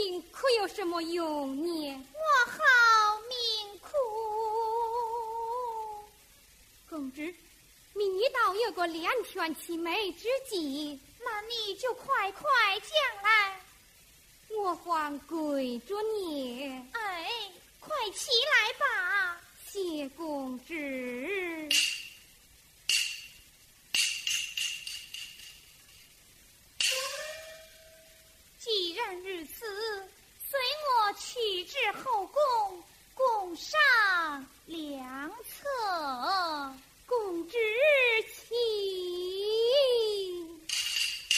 命可有什么用呢？ 我好命苦。 公知，密道有个两全其美之计， 那你就快快讲来。 我还跪着你。 哎，快起来吧。 谢公知。 既然如此，随我去至后宫，共赏良策。